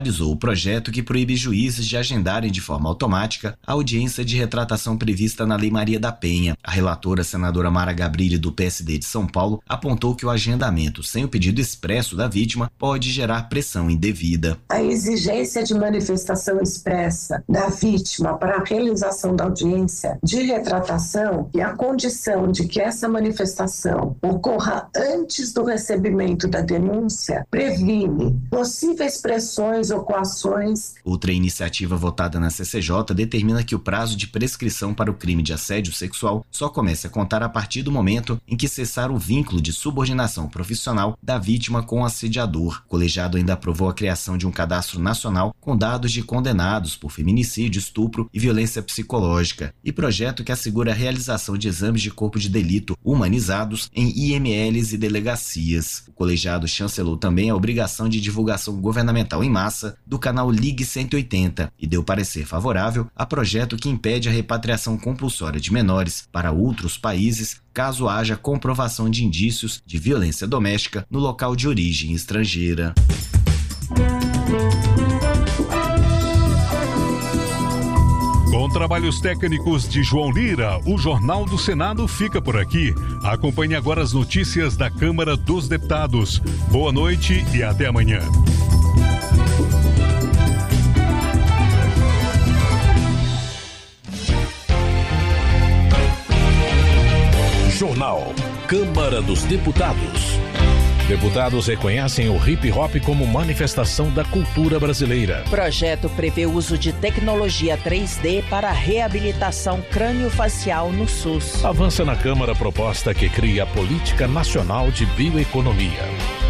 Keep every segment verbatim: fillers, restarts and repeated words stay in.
o projeto que proíbe juízes de agendarem de forma automática a audiência de retratação prevista na Lei Maria da Penha. A relatora, senadora Mara Gabrilli, do P S D de São Paulo, apontou que o agendamento sem o pedido expresso da vítima pode gerar pressão indevida. A exigência de manifestação expressa da vítima para a realização da audiência de retratação e a condição de que essa manifestação ocorra antes do recebimento da denúncia previne possíveis pressões ou coações. Outra iniciativa votada na C C J determina que o prazo de prescrição para o crime de assédio sexual só comece a contar a partir do momento em que cessar o vínculo de subordinação profissional da vítima com o assediador. O colegiado ainda aprovou a criação de um cadastro nacional com dados de condenados por feminicídio, estupro e violência psicológica e projeto que assegura a realização de exames de corpo de delito humanizados em I M Ls e delegacias. O colegiado chancelou também a obrigação de divulgação governamental em massa do canal Ligue cento e oitenta e deu parecer favorável a projeto que impede a repatriação compulsória de menores para outros países caso haja comprovação de indícios de violência doméstica no local de origem estrangeira. Com trabalhos técnicos de João Lira, o Jornal do Senado fica por aqui. Acompanhe agora as notícias da Câmara dos Deputados. Boa noite e até amanhã. Jornal Câmara dos Deputados. Deputados reconhecem o hip hop como manifestação da cultura brasileira. Projeto prevê o uso de tecnologia três D para a reabilitação crâniofacial no SUS. Avança na Câmara a proposta que cria a Política Nacional de Bioeconomia.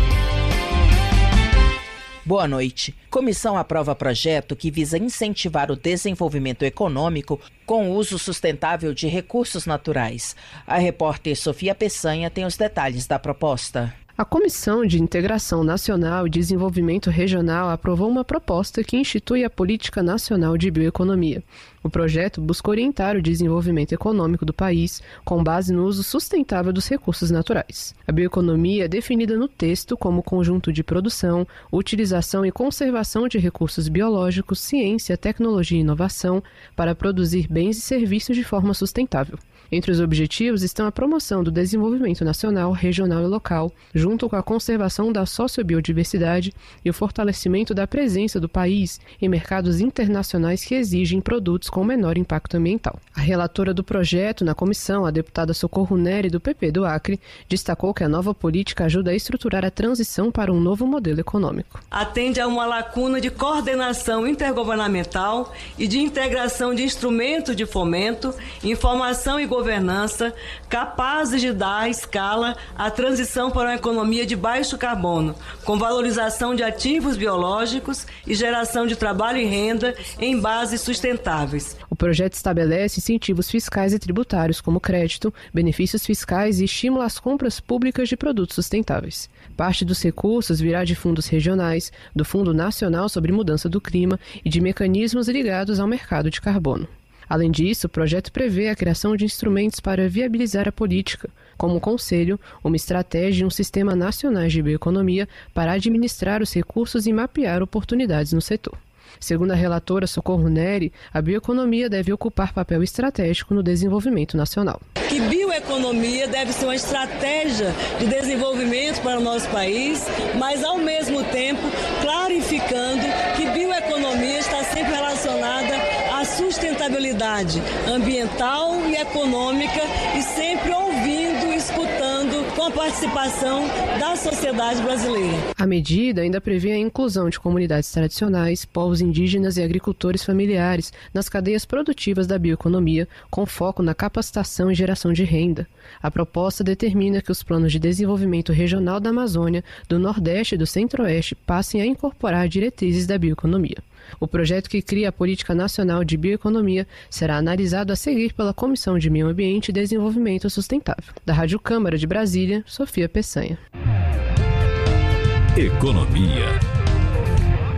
Boa noite. Comissão aprova projeto que visa incentivar o desenvolvimento econômico com o uso sustentável de recursos naturais. A repórter Sofia Peçanha tem os detalhes da proposta. A Comissão de Integração Nacional e Desenvolvimento Regional aprovou uma proposta que institui a Política Nacional de Bioeconomia. O projeto busca orientar o desenvolvimento econômico do país com base no uso sustentável dos recursos naturais. A bioeconomia é definida no texto como conjunto de produção, utilização e conservação de recursos biológicos, ciência, tecnologia e inovação para produzir bens e serviços de forma sustentável. Entre os objetivos estão a promoção do desenvolvimento nacional, regional e local, junto com a conservação da sociobiodiversidade e o fortalecimento da presença do país em mercados internacionais que exigem produtos com menor impacto ambiental. A relatora do projeto na comissão, a deputada Socorro Neri, do P P do Acre, destacou que a nova política ajuda a estruturar a transição para um novo modelo econômico. Atende a uma lacuna de coordenação intergovernamental e de integração de instrumentos de fomento, informação e governança capazes de dar escala à transição para uma economia de baixo carbono, com valorização de ativos biológicos e geração de trabalho e renda em bases sustentáveis. O projeto estabelece incentivos fiscais e tributários como crédito, benefícios fiscais e estímulo às compras públicas de produtos sustentáveis. Parte dos recursos virá de fundos regionais, do Fundo Nacional sobre Mudança do Clima e de mecanismos ligados ao mercado de carbono. Além disso, o projeto prevê a criação de instrumentos para viabilizar a política, como o Conselho, uma estratégia e um sistema nacional de bioeconomia para administrar os recursos e mapear oportunidades no setor. Segundo a relatora Socorro Neri, a bioeconomia deve ocupar papel estratégico no desenvolvimento nacional. Que bioeconomia deve ser uma estratégia de desenvolvimento para o nosso país, mas ao mesmo tempo clarificando que bioeconomia está sempre relacionada à sustentabilidade ambiental e econômica e sempre ouvindo e escutando com a participação da sociedade brasileira. A medida ainda prevê a inclusão de comunidades tradicionais, povos indígenas e agricultores familiares nas cadeias produtivas da bioeconomia, com foco na capacitação e geração de renda. A proposta determina que os planos de desenvolvimento regional da Amazônia, do Nordeste e do Centro-Oeste passem a incorporar diretrizes da bioeconomia. O projeto que cria a Política Nacional de Bioeconomia será analisado a seguir pela Comissão de Meio Ambiente e Desenvolvimento Sustentável. Da Rádio Câmara de Brasília, Sofia Peçanha. Economia.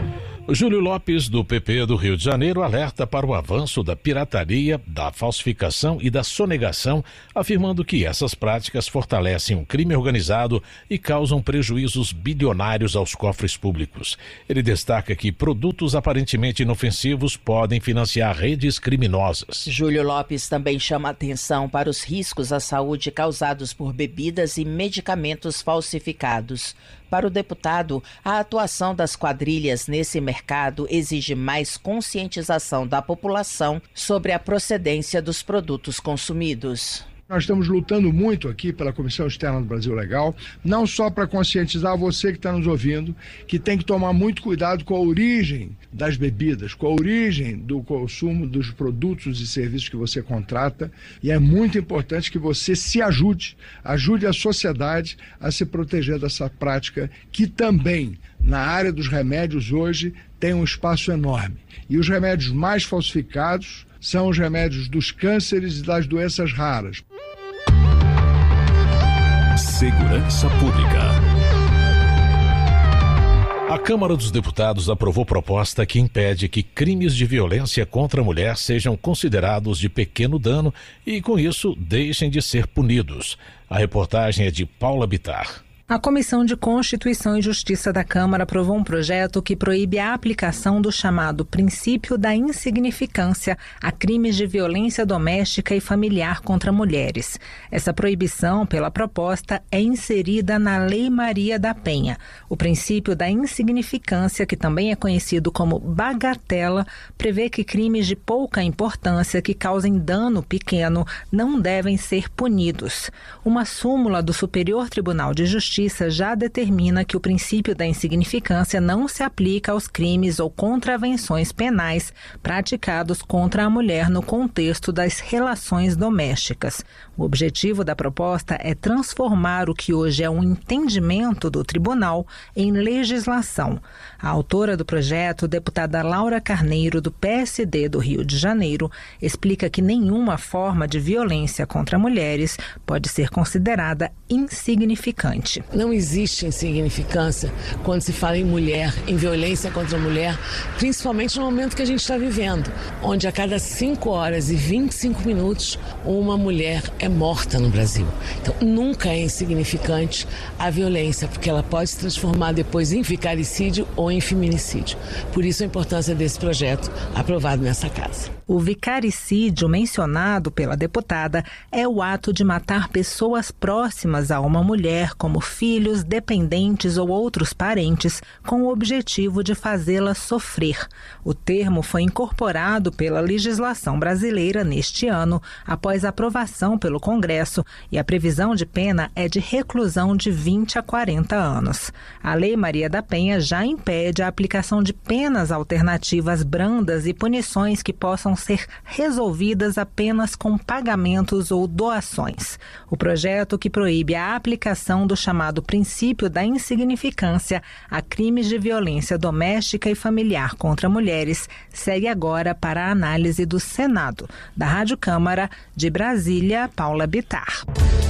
Júlio Lopes, do P P do Rio de Janeiro, alerta para o avanço da pirataria, da falsificação e da sonegação, afirmando que essas práticas fortalecem o crime organizado e causam prejuízos bilionários aos cofres públicos. Ele destaca que produtos aparentemente inofensivos podem financiar redes criminosas. Júlio Lopes também chama atenção para os riscos à saúde causados por bebidas e medicamentos falsificados. Para o deputado, a atuação das quadrilhas nesse mercado exige mais conscientização da população sobre a procedência dos produtos consumidos. Nós estamos lutando muito aqui pela Comissão Externa do Brasil Legal, não só para conscientizar você que está nos ouvindo, que tem que tomar muito cuidado com a origem das bebidas, com a origem do consumo dos produtos e serviços que você contrata, e é muito importante que você se ajude, ajude a sociedade a se proteger dessa prática que também, na área dos remédios hoje, tem um espaço enorme. E os remédios mais falsificados são os remédios dos cânceres e das doenças raras. Segurança Pública. A Câmara dos Deputados aprovou proposta que impede que crimes de violência contra a mulher sejam considerados de pequeno dano e, com isso, deixem de ser punidos. A reportagem é de Paula Bittar. A Comissão de Constituição e Justiça da Câmara aprovou um projeto que proíbe a aplicação do chamado princípio da insignificância a crimes de violência doméstica e familiar contra mulheres. Essa proibição, pela proposta, é inserida na Lei Maria da Penha. O princípio da insignificância, que também é conhecido como bagatela, prevê que crimes de pouca importância que causem dano pequeno não devem ser punidos. Uma súmula do Superior Tribunal de Justiça Justiça já determina que o princípio da insignificância não se aplica aos crimes ou contravenções penais praticados contra a mulher no contexto das relações domésticas. O objetivo da proposta é transformar o que hoje é um entendimento do tribunal em legislação. A autora do projeto, deputada Laura Carneiro, do P S D do Rio de Janeiro, explica que nenhuma forma de violência contra mulheres pode ser considerada insignificante. Não existe insignificância quando se fala em mulher, em violência contra a mulher, principalmente no momento que a gente está vivendo, onde a cada cinco horas e vinte e cinco minutos uma mulher é morta no Brasil. Então, nunca é insignificante a violência, porque ela pode se transformar depois em vicaricídio ou em feminicídio. Por isso a importância desse projeto aprovado nessa casa. O vicaricídio mencionado pela deputada é o ato de matar pessoas próximas a uma mulher, como filhos, dependentes ou outros parentes, com o objetivo de fazê-la sofrer. O termo foi incorporado pela legislação brasileira neste ano, após a aprovação pelo Congresso, e a previsão de pena é de reclusão de vinte a quarenta anos. A Lei Maria da Penha já impede a aplicação de penas alternativas brandas e punições que possam ser resolvidas apenas com pagamentos ou doações. O projeto, que proíbe a aplicação do chamado princípio da insignificância a crimes de violência doméstica e familiar contra mulheres, segue agora para a análise do Senado. Da Rádio Câmara, de Brasília, Paula Bittar.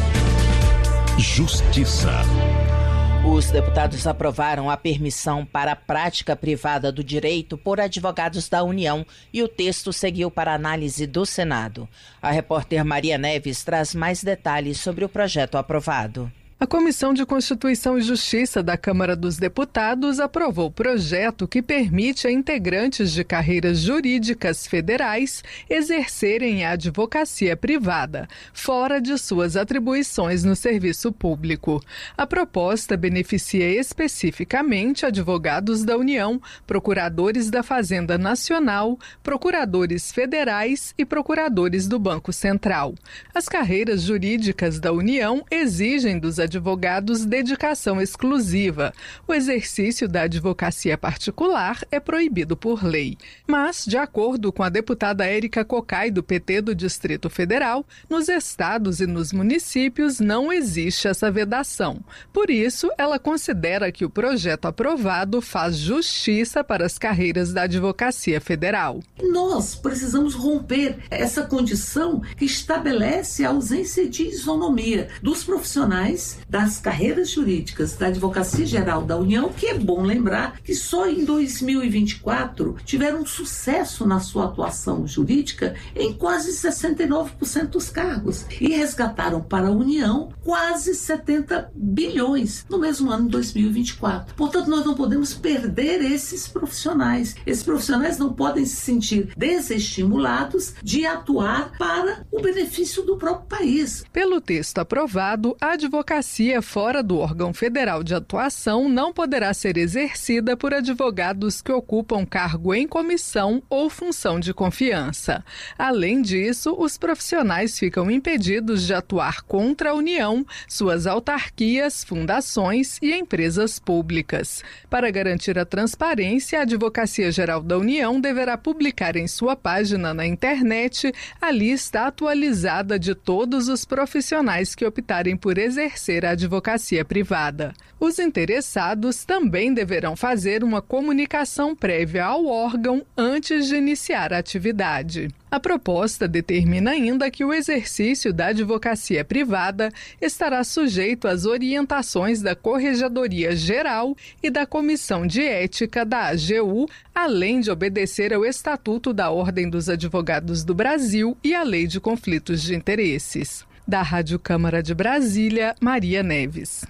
Justiça. Os deputados aprovaram a permissão para a prática privada do direito por advogados da União e o texto seguiu para análise do Senado. A repórter Maria Neves traz mais detalhes sobre o projeto aprovado. A Comissão de Constituição e Justiça da Câmara dos Deputados aprovou o projeto que permite a integrantes de carreiras jurídicas federais exercerem a advocacia privada, fora de suas atribuições no serviço público. A proposta beneficia especificamente advogados da União, procuradores da Fazenda Nacional, procuradores federais e procuradores do Banco Central. As carreiras jurídicas da União exigem dos advogados advogados dedicação exclusiva. O exercício da advocacia particular é proibido por lei. Mas, de acordo com a deputada Érica Cocai, do P T do Distrito Federal, nos estados e nos municípios não existe essa vedação. Por isso, ela considera que o projeto aprovado faz justiça para as carreiras da advocacia federal. Nós precisamos romper essa condição que estabelece a ausência de isonomia dos profissionais profissionais das carreiras jurídicas da Advocacia Geral da União, que é bom lembrar que só em dois mil e vinte e quatro tiveram sucesso na sua atuação jurídica em quase sessenta e nove por cento dos cargos e resgataram para a União quase setenta bilhões no mesmo ano de dois mil e vinte e quatro. Portanto, nós não podemos perder esses profissionais. Esses profissionais não podem se sentir desestimulados de atuar para o benefício do próprio país. Pelo texto aprovado, a advocacia fora do órgão federal de atuação não poderá ser exercida por advogados que ocupam cargo em comissão ou função de confiança. Além disso, os profissionais ficam impedidos de atuar contra a União, suas autarquias, fundações e empresas públicas. Para garantir a transparência, a Advocacia Geral da União deverá publicar em sua página na internet a lista atualizada de todos os profissionais que optarem por exercer a advocacia privada. Os interessados também deverão fazer uma comunicação prévia ao órgão antes de iniciar a atividade. A proposta determina ainda que o exercício da advocacia privada estará sujeito às orientações da Corregedoria Geral e da Comissão de Ética da A G U, além de obedecer ao Estatuto da Ordem dos Advogados do Brasil e à Lei de Conflitos de Interesses. Da Rádio Câmara de Brasília, Maria Neves.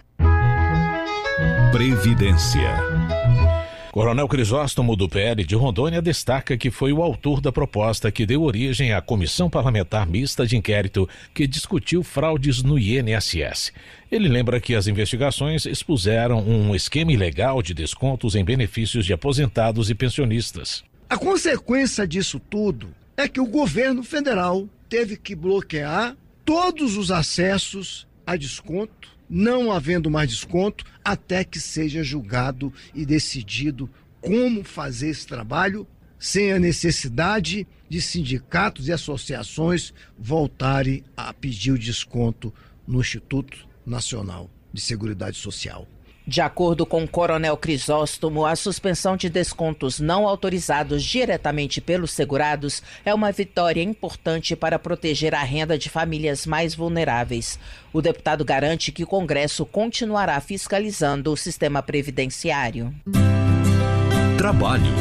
Previdência. Coronel Crisóstomo, do P L de Rondônia, destaca que foi o autor da proposta que deu origem à Comissão Parlamentar Mista de Inquérito que discutiu fraudes no I N S S. Ele lembra que as investigações expuseram um esquema ilegal de descontos em benefícios de aposentados e pensionistas. A consequência disso tudo é que o governo federal teve que bloquear todos os acessos a desconto, não havendo mais desconto, até que seja julgado e decidido como fazer esse trabalho, sem a necessidade de sindicatos e associações voltarem a pedir o desconto no Instituto Nacional de Seguridade Social. De acordo com o Coronel Crisóstomo, a suspensão de descontos não autorizados diretamente pelos segurados é uma vitória importante para proteger a renda de famílias mais vulneráveis. O deputado garante que o Congresso continuará fiscalizando o sistema previdenciário. Trabalho.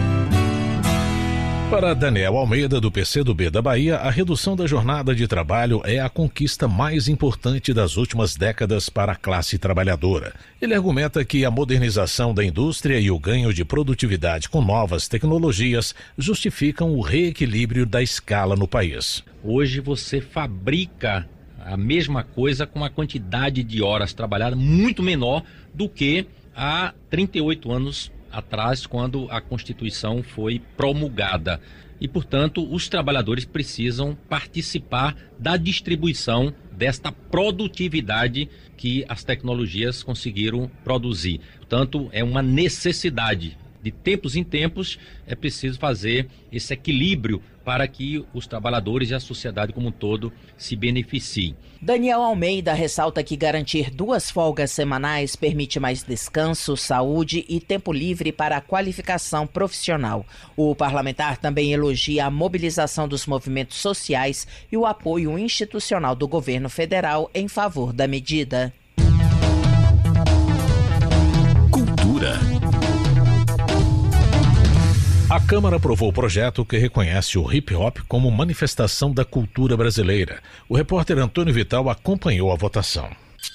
Para Daniel Almeida, do P C do B da Bahia, a redução da jornada de trabalho é a conquista mais importante das últimas décadas para a classe trabalhadora. Ele argumenta que a modernização da indústria e o ganho de produtividade com novas tecnologias justificam o reequilíbrio da escala no país. Hoje você fabrica a mesma coisa com uma quantidade de horas trabalhadas muito menor do que há trinta e oito anos atrás, quando a Constituição foi promulgada. E, portanto, os trabalhadores precisam participar da distribuição desta produtividade que as tecnologias conseguiram produzir. Portanto, é uma necessidade. De tempos em tempos, é preciso fazer esse equilíbrio para que os trabalhadores e a sociedade como um todo se beneficiem. Daniel Almeida ressalta que garantir duas folgas semanais permite mais descanso, saúde e tempo livre para a qualificação profissional. O parlamentar também elogia a mobilização dos movimentos sociais e o apoio institucional do governo federal em favor da medida. Cultura. A Câmara aprovou o projeto que reconhece o hip-hop como manifestação da cultura brasileira. O repórter Antônio Vital acompanhou a votação.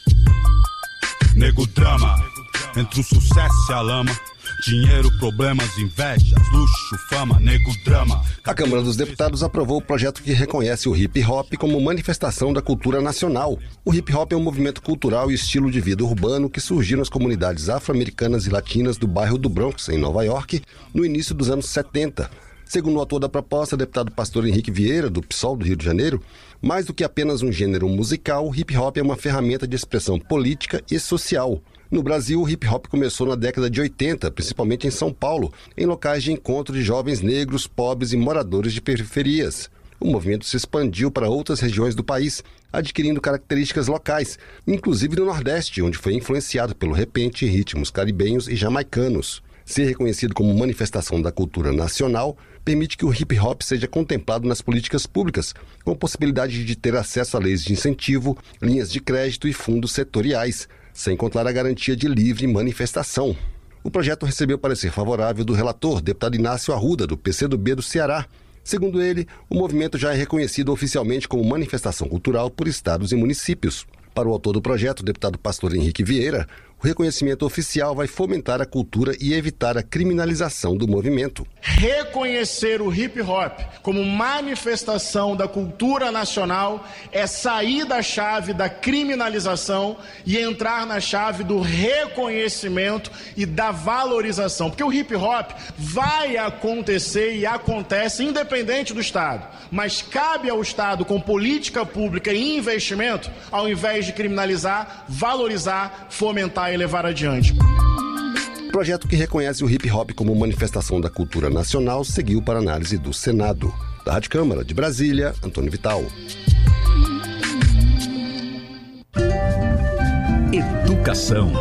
Nego drama, entre o sucesso e a lama. Dinheiro, problemas, invejas, luxo, fama, nego drama. A Câmara dos Deputados aprovou o projeto que reconhece o hip-hop como manifestação da cultura nacional. O hip-hop é um movimento cultural e estilo de vida urbano que surgiu nas comunidades afro-americanas e latinas do bairro do Bronx, em Nova York, no início dos anos setenta. Segundo o autor da proposta, deputado Pastor Henrique Vieira, do P SOL do Rio de Janeiro, mais do que apenas um gênero musical, o hip-hop é uma ferramenta de expressão política e social. No Brasil, o hip-hop começou na década de oitenta, principalmente em São Paulo, em locais de encontro de jovens negros, pobres e moradores de periferias. O movimento se expandiu para outras regiões do país, adquirindo características locais, inclusive no Nordeste, onde foi influenciado pelo repente e ritmos caribenhos e jamaicanos. Ser reconhecido como manifestação da cultura nacional permite que o hip hop seja contemplado nas políticas públicas, com possibilidade de ter acesso a leis de incentivo, linhas de crédito e fundos setoriais, sem contar a garantia de livre manifestação. O projeto recebeu parecer favorável do relator, deputado Inácio Arruda, do P C do B do Ceará. Segundo ele, o movimento já é reconhecido oficialmente como manifestação cultural por estados e municípios. Para o autor do projeto, o deputado Pastor Henrique Vieira, o reconhecimento oficial vai fomentar a cultura e evitar a criminalização do movimento. Reconhecer o hip hop como manifestação da cultura nacional é sair da chave da criminalização e entrar na chave do reconhecimento e da valorização. Porque o hip hop vai acontecer e acontece independente do Estado, mas cabe ao Estado, com política pública e investimento, ao invés de criminalizar, valorizar, fomentar e levar adiante. O projeto que reconhece o hip hop como manifestação da cultura nacional seguiu para análise do Senado. Da Rádio Câmara de Brasília, Antônio Vital. Educação.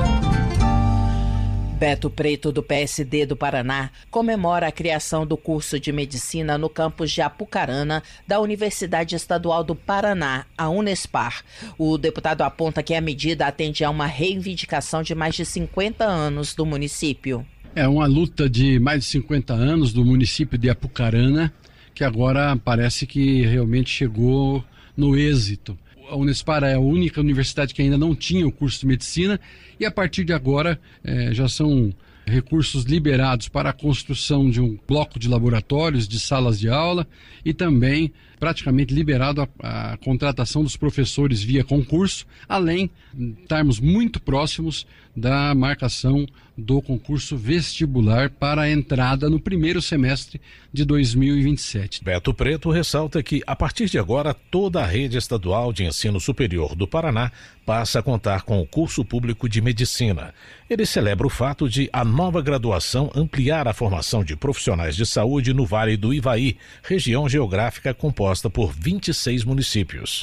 Beto Preto, do P S D do Paraná, comemora a criação do curso de medicina no campus de Apucarana da Universidade Estadual do Paraná, a Unespar. O deputado aponta que a medida atende a uma reivindicação de mais de cinquenta anos do município. É uma luta de mais de cinquenta anos do município de Apucarana, que agora parece que realmente chegou no êxito. A Unespar é a única universidade que ainda não tinha o curso de medicina e a partir de agora eh, já são recursos liberados para a construção de um bloco de laboratórios, de salas de aula e também praticamente liberado a, a contratação dos professores via concurso, além de estarmos muito próximos da marcação do concurso vestibular para a entrada no primeiro semestre de dois mil e vinte e sete. Beto Preto ressalta que, a partir de agora, toda a rede estadual de ensino superior do Paraná passa a contar com o curso público de medicina. Ele celebra o fato de a nova graduação ampliar a formação de profissionais de saúde no Vale do Ivaí, região geográfica composta por vinte e seis municípios.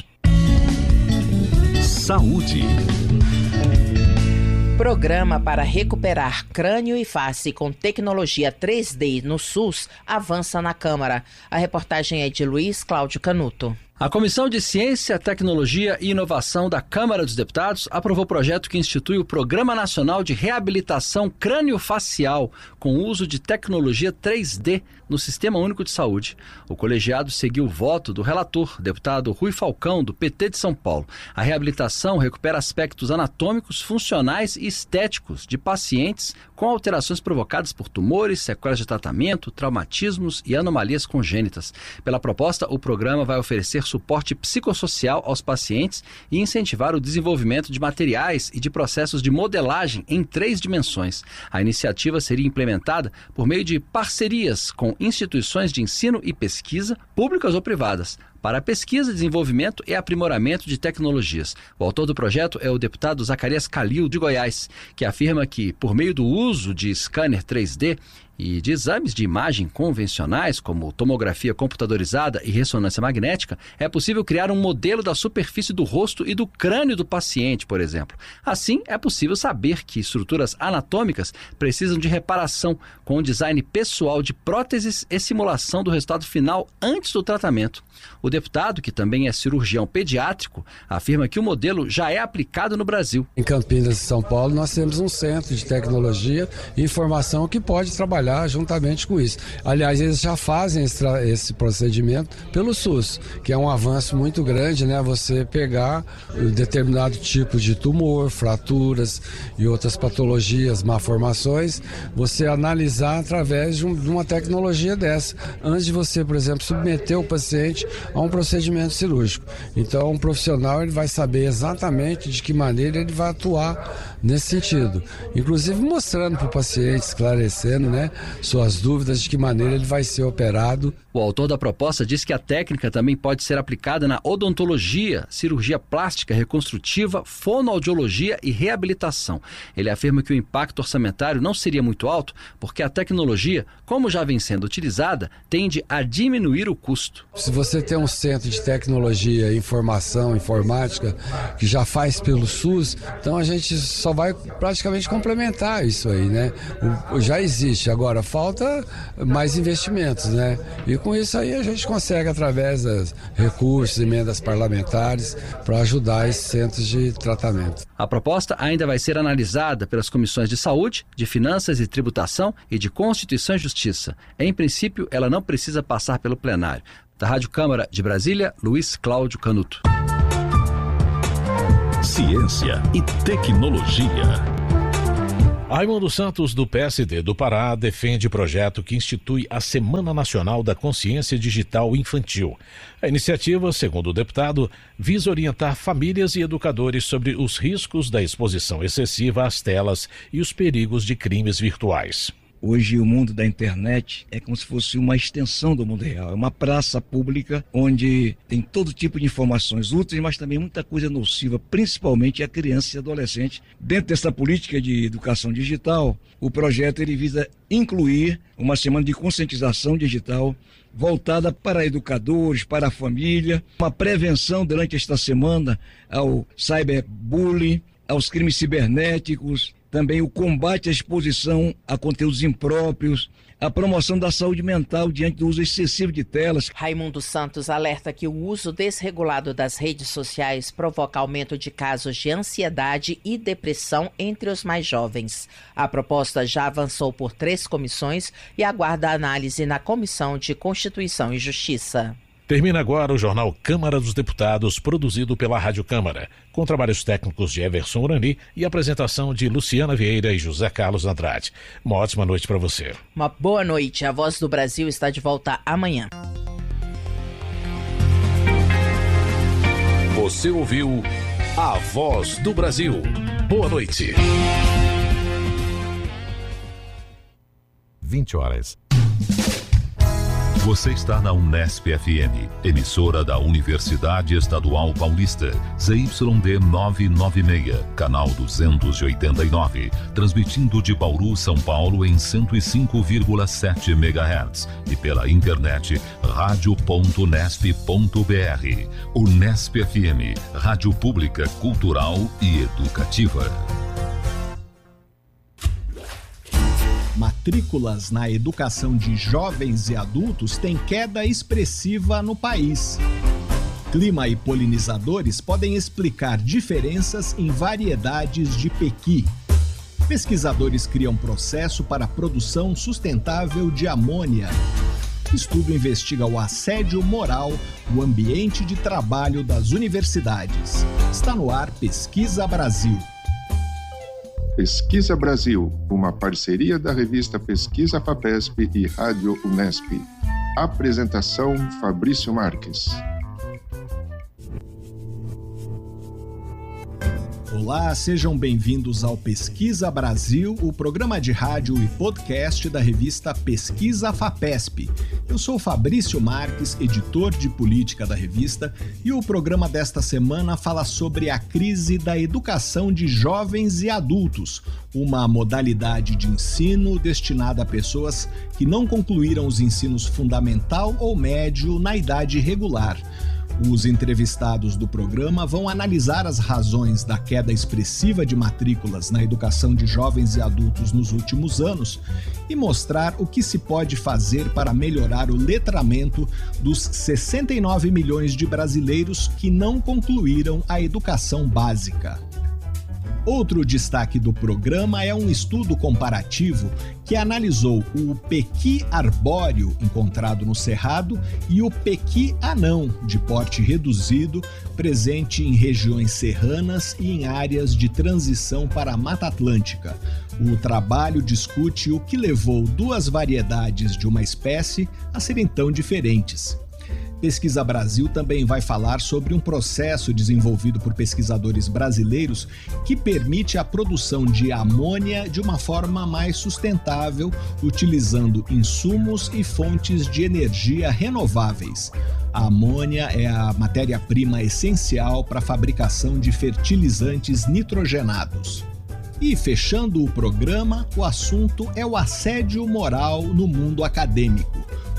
Saúde. Programa para recuperar crânio e face com tecnologia três D no SUS avança na Câmara. A reportagem é de Luiz Cláudio Canuto. A Comissão de Ciência, Tecnologia e Inovação da Câmara dos Deputados aprovou o projeto que institui o Programa Nacional de Reabilitação Crâniofacial com uso de tecnologia três D no Sistema Único de Saúde. O colegiado seguiu o voto do relator, deputado Rui Falcão, do P T de São Paulo. A reabilitação recupera aspectos anatômicos, funcionais e estéticos de pacientes com alterações provocadas por tumores, sequelas de tratamento, traumatismos e anomalias congênitas. Pela proposta, o programa vai oferecer suporte psicossocial aos pacientes e incentivar o desenvolvimento de materiais e de processos de modelagem em três dimensões. A iniciativa seria implementada por meio de parcerias com instituições de ensino e pesquisa, públicas ou privadas, para a pesquisa, desenvolvimento e aprimoramento de tecnologias. O autor do projeto é o deputado Zacarias Calil, de Goiás, que afirma que, por meio do uso de scanner três D e de exames de imagem convencionais, como tomografia computadorizada e ressonância magnética, é possível criar um modelo da superfície do rosto e do crânio do paciente, por exemplo. Assim, é possível saber que estruturas anatômicas precisam de reparação, com o design pessoal de próteses e simulação do resultado final antes do tratamento. O deputado, que também é cirurgião pediátrico, afirma que o modelo já é aplicado no Brasil. Em Campinas e São Paulo, nós temos um centro de tecnologia e informação que pode trabalhar juntamente com isso. Aliás, eles já fazem esse, esse procedimento pelo SUS, que é um avanço muito grande, né? Você pegar um determinado tipo de tumor, fraturas e outras patologias, malformações, você analisar através de, um, de uma tecnologia dessa, antes de você, por exemplo, submeter o paciente a um procedimento cirúrgico. Então, um profissional ele vai saber exatamente de que maneira ele vai atuar nesse sentido, inclusive mostrando para o paciente, esclarecendo, né, suas dúvidas de que maneira ele vai ser operado. O autor da proposta diz que a técnica também pode ser aplicada na odontologia, cirurgia plástica, reconstrutiva, fonoaudiologia e reabilitação. Ele afirma que o impacto orçamentário não seria muito alto, porque a tecnologia, como já vem sendo utilizada, tende a diminuir o custo. Se você tem um centro de tecnologia, informação, informática, que já faz pelo SUS, então a gente só só vai praticamente complementar isso aí, né? O, já existe, agora falta mais investimentos, né? E com isso aí a gente consegue, através dos recursos, emendas parlamentares, para ajudar esses centros de tratamento. A proposta ainda vai ser analisada pelas comissões de Saúde, de Finanças e Tributação e de Constituição e Justiça. Em princípio, ela não precisa passar pelo plenário. Da Rádio Câmara de Brasília, Luiz Cláudio Canuto. Ciência e tecnologia. Raimundo Santos, do P S D do Pará, defende projeto que institui a Semana Nacional da Consciência Digital Infantil. A iniciativa, segundo o deputado, visa orientar famílias e educadores sobre os riscos da exposição excessiva às telas e os perigos de crimes virtuais. Hoje o mundo da internet é como se fosse uma extensão do mundo real, é uma praça pública onde tem todo tipo de informações úteis, mas também muita coisa nociva, principalmente a criança e adolescente. Dentro dessa política de educação digital, o projeto ele visa incluir uma semana de conscientização digital voltada para educadores, para a família, uma prevenção durante esta semana ao cyberbullying, aos crimes cibernéticos, também o combate à exposição a conteúdos impróprios, a promoção da saúde mental diante do uso excessivo de telas. Raimundo Santos alerta que o uso desregulado das redes sociais provoca aumento de casos de ansiedade e depressão entre os mais jovens. A proposta já avançou por três comissões e aguarda análise na Comissão de Constituição e Justiça. Termina agora o jornal Câmara dos Deputados, produzido pela Rádio Câmara, com trabalhos técnicos de Everson Urani e apresentação de Luciana Vieira e José Carlos Andrade. Uma ótima noite para você. Uma boa noite. A Voz do Brasil está de volta amanhã. Você ouviu A Voz do Brasil. Boa noite. vinte horas. Você está na Unesp F M, emissora da Universidade Estadual Paulista, Z Y D novecentos e noventa e seis, canal duzentos e oitenta e nove, transmitindo de Bauru, São Paulo em cento e cinco vírgula sete megahertz e pela internet rádio ponto unesp ponto br. Unesp F M, rádio pública, cultural e educativa. Matrículas na educação de jovens e adultos têm queda expressiva no país. Clima e polinizadores podem explicar diferenças em variedades de pequi. Pesquisadores criam processo para a produção sustentável de amônia. Estudo investiga o assédio moral no ambiente de trabalho das universidades. Está no ar Pesquisa Brasil. Pesquisa Brasil, uma parceria da revista Pesquisa FAPESP e Rádio Unesp. Apresentação Fabrício Marques. Olá, sejam bem-vindos ao Pesquisa Brasil, o programa de rádio e podcast da revista Pesquisa FAPESP. Eu sou Fabrício Marques, editor de política da revista, e o programa desta semana fala sobre a crise da educação de jovens e adultos, uma modalidade de ensino destinada a pessoas que não concluíram os ensinos fundamental ou médio na idade regular. Os entrevistados do programa vão analisar as razões da queda expressiva de matrículas na educação de jovens e adultos nos últimos anos e mostrar o que se pode fazer para melhorar o letramento dos sessenta e nove milhões de brasileiros que não concluíram a educação básica. Outro destaque do programa é um estudo comparativo que analisou o pequi arbóreo encontrado no Cerrado e o pequi anão de porte reduzido, presente em regiões serranas e em áreas de transição para a Mata Atlântica. O trabalho discute o que levou duas variedades de uma espécie a serem tão diferentes. Pesquisa Brasil também vai falar sobre um processo desenvolvido por pesquisadores brasileiros que permite a produção de amônia de uma forma mais sustentável, utilizando insumos e fontes de energia renováveis. A amônia é a matéria-prima essencial para a fabricação de fertilizantes nitrogenados. E fechando o programa, o assunto é o assédio moral no mundo acadêmico.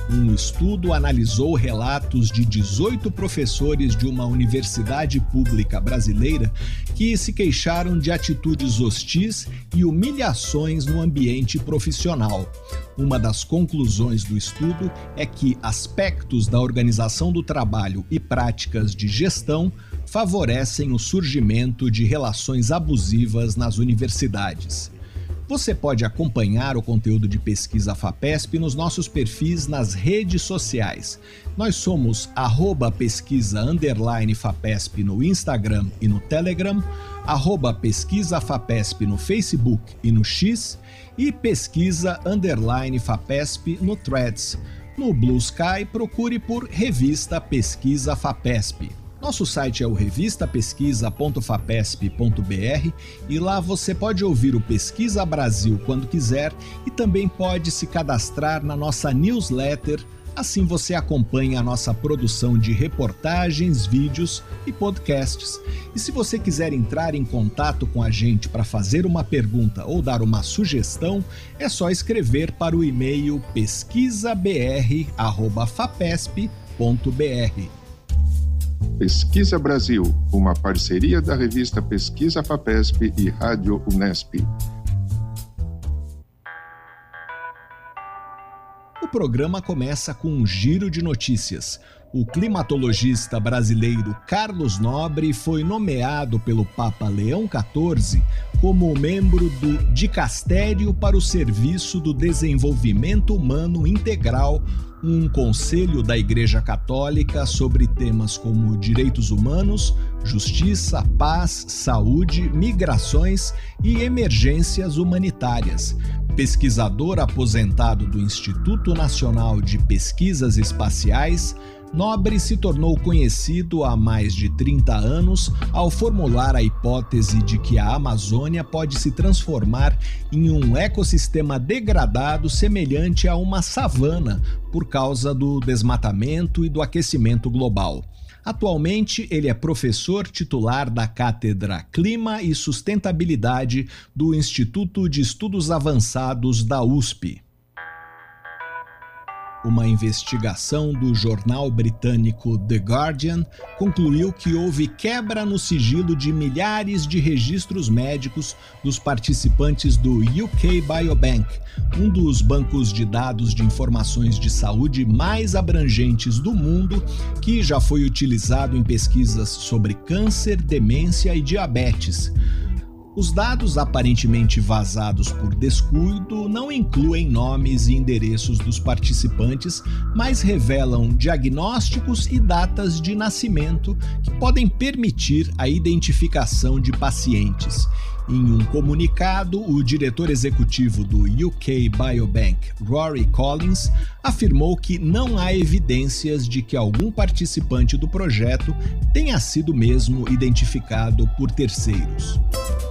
Um estudo analisou relatos de dezoito professores de uma universidade pública brasileira que se queixaram de atitudes hostis e humilhações no ambiente profissional. Uma das conclusões do estudo é que aspectos da organização do trabalho e práticas de gestão favorecem o surgimento de relações abusivas nas universidades. Você pode acompanhar o conteúdo de Pesquisa FAPESP nos nossos perfis nas redes sociais. Nós somos arroba pesquisa underline FAPESP no Instagram e no Telegram, arroba pesquisa FAPESP no Facebook e no X e pesquisa underline FAPESP no Threads. No Blue Sky, procure por Revista Pesquisa FAPESP. Nosso site é o revista pesquisa ponto fapesp ponto b r e lá você pode ouvir o Pesquisa Brasil quando quiser e também pode se cadastrar na nossa newsletter, assim você acompanha a nossa produção de reportagens, vídeos e podcasts. E se você quiser entrar em contato com a gente para fazer uma pergunta ou dar uma sugestão, é só escrever para o e-mail pesquisa b r arroba fapesp ponto b r. Pesquisa Brasil, uma parceria da revista Pesquisa FAPESP e Rádio Unesp. O programa começa com um giro de notícias. O climatologista brasileiro Carlos Nobre foi nomeado pelo Papa Leão quatorze como membro do Dicastério para o Serviço do Desenvolvimento Humano Integral, um conselho da Igreja Católica sobre temas como direitos humanos, justiça, paz, saúde, migrações e emergências humanitárias. Pesquisador aposentado do Instituto Nacional de Pesquisas Espaciais, Nobre se tornou conhecido há mais de trinta anos ao formular a hipótese de que a Amazônia pode se transformar em um ecossistema degradado semelhante a uma savana por causa do desmatamento e do aquecimento global. Atualmente, ele é professor titular da Cátedra Clima e Sustentabilidade do Instituto de Estudos Avançados da U S P. Uma investigação do jornal britânico The Guardian concluiu que houve quebra no sigilo de milhares de registros médicos dos participantes do U K Biobank, um dos bancos de dados de informações de saúde mais abrangentes do mundo, que já foi utilizado em pesquisas sobre câncer, demência e diabetes. Os dados aparentemente vazados por descuido não incluem nomes e endereços dos participantes, mas revelam diagnósticos e datas de nascimento que podem permitir a identificação de pacientes. Em um comunicado, o diretor executivo do U K Biobank, Rory Collins, afirmou que não há evidências de que algum participante do projeto tenha sido mesmo identificado por terceiros.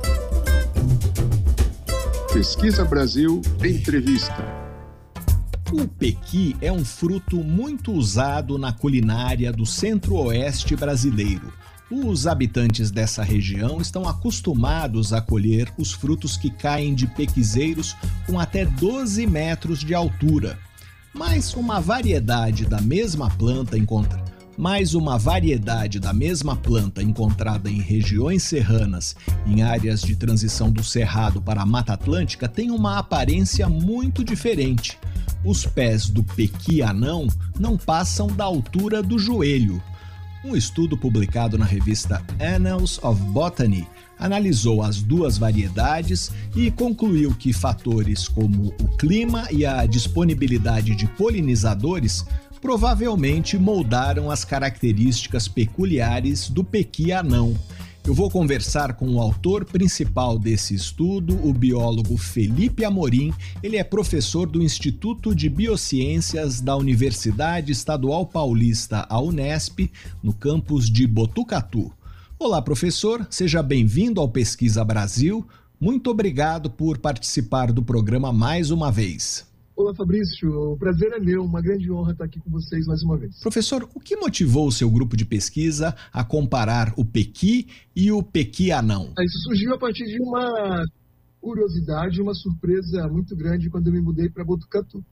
Pesquisa Brasil Entrevista. O pequi é um fruto muito usado na culinária do centro-oeste brasileiro. Os habitantes dessa região estão acostumados a colher os frutos que caem de pequizeiros com até doze metros de altura. Mas uma variedade da mesma planta encontra Mas uma variedade da mesma planta encontrada em regiões serranas, em áreas de transição do Cerrado para a Mata Atlântica, tem uma aparência muito diferente. Os pés do pequi-anão não passam da altura do joelho. Um estudo publicado na revista Annals of Botany analisou as duas variedades e concluiu que fatores como o clima e a disponibilidade de polinizadores provavelmente moldaram as características peculiares do pequi-anão. Eu vou conversar com o autor principal desse estudo, o biólogo Felipe Amorim. Ele é professor do Instituto de Biociências da Universidade Estadual Paulista, a Unesp, no campus de Botucatu. Olá, professor, seja bem-vindo ao Pesquisa Brasil. Muito obrigado por participar do programa mais uma vez. Olá, Fabrício. O prazer é meu. Uma grande honra estar aqui com vocês mais uma vez. Professor, o que motivou o seu grupo de pesquisa a comparar o pequi e o pequi-anão? Isso surgiu a partir de uma curiosidade, uma surpresa muito grande quando eu me mudei para Botucatu.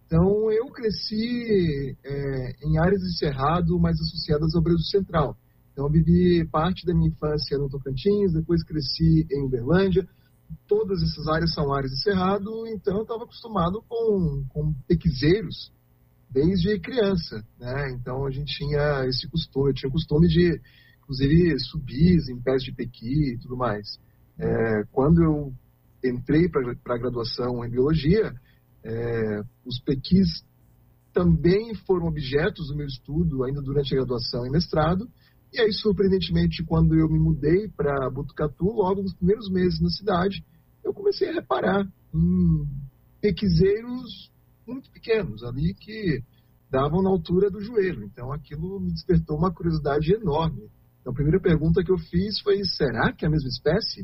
Então, eu cresci é, em áreas de cerrado mais associadas ao Brasil Central. Então, eu vivi parte da minha infância no Tocantins, depois cresci em Uberlândia. Todas essas áreas são áreas de cerrado, então eu estava acostumado com, com pequizeiros desde criança, né? Então, a gente tinha esse costume, eu tinha o costume de, inclusive, subir em pés de pequi e tudo mais. É, quando eu entrei para a graduação em biologia, é, os pequis também foram objetos do meu estudo ainda durante a graduação e mestrado. E aí, surpreendentemente, quando eu me mudei para Botucatu, logo nos primeiros meses na cidade, eu comecei a reparar em pequizeiros muito pequenos, ali que davam na altura do joelho. Então, aquilo me despertou uma curiosidade enorme. Então, a primeira pergunta que eu fiz foi, será que é a mesma espécie?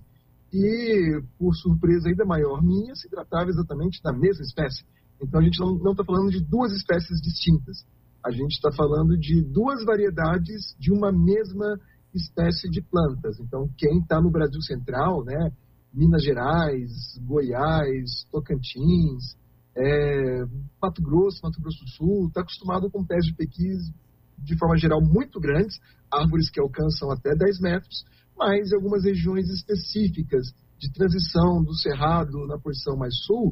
E, por surpresa ainda maior minha, se tratava exatamente da mesma espécie. Então, a gente não está falando de duas espécies distintas. A gente está falando de duas variedades de uma mesma espécie de plantas. Então, quem está no Brasil Central, né, Minas Gerais, Goiás, Tocantins, é, Mato Grosso, Mato Grosso do Sul, está acostumado com pés de pequis, de forma geral, muito grandes, árvores que alcançam até dez metros, mas em algumas regiões específicas de transição do Cerrado na porção mais sul,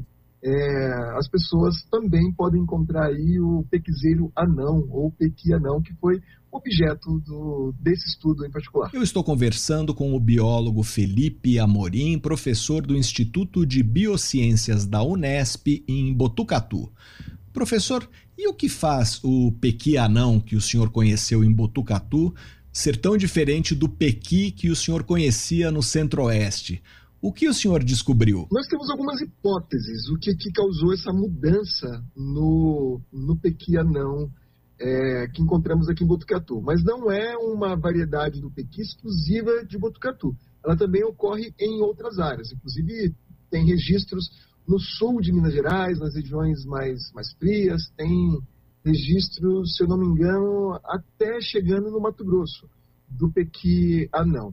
É, as pessoas também podem encontrar aí o pequizeiro anão, ou pequi anão, que foi objeto do, desse estudo em particular. Eu estou conversando com o biólogo Felipe Amorim, professor do Instituto de Biociências da Unesp, em Botucatu. Professor, e o que faz o pequi anão que o senhor conheceu em Botucatu ser tão diferente do pequi que o senhor conhecia no Centro-Oeste? O que o senhor descobriu? Nós temos algumas hipóteses, o que, que causou essa mudança no, no pequi anão é, que encontramos aqui em Botucatu. Mas não é uma variedade do pequi exclusiva de Botucatu. Ela também ocorre em outras áreas. Inclusive, tem registros no sul de Minas Gerais, nas regiões mais, mais frias. Tem registros, se eu não me engano, até chegando no Mato Grosso, do pequi anão.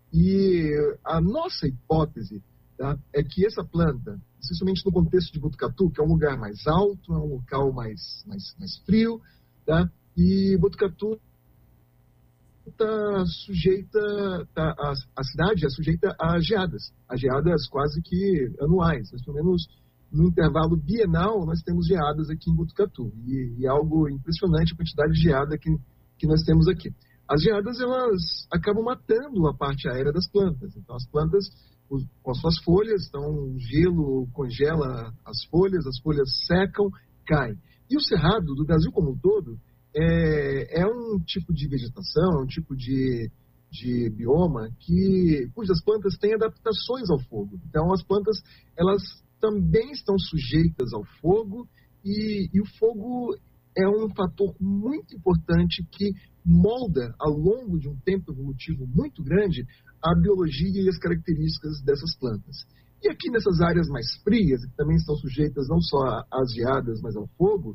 E a nossa hipótese, tá, é que essa planta, especialmente no contexto de Botucatu, que é um lugar mais alto, é um local mais, mais, mais frio, tá, e Botucatu está sujeita, tá, a, a cidade é sujeita a geadas, a geadas quase que anuais, mas pelo menos no intervalo bienal nós temos geadas aqui em Botucatu, e, e é algo impressionante a quantidade de geada que, que nós temos aqui. As geadas, elas acabam matando a parte aérea das plantas. Então, as plantas, com as suas folhas, então, o gelo congela as folhas, as folhas secam, caem. E o cerrado, do Brasil como um todo, é, é um tipo de vegetação, é um tipo de, de bioma que, cujas plantas têm adaptações ao fogo. Então, as plantas, elas também estão sujeitas ao fogo, e, e o fogo é um fator muito importante que molda, ao longo de um tempo evolutivo muito grande, a biologia e as características dessas plantas. E aqui nessas áreas mais frias, que também estão sujeitas não só às geadas, mas ao fogo,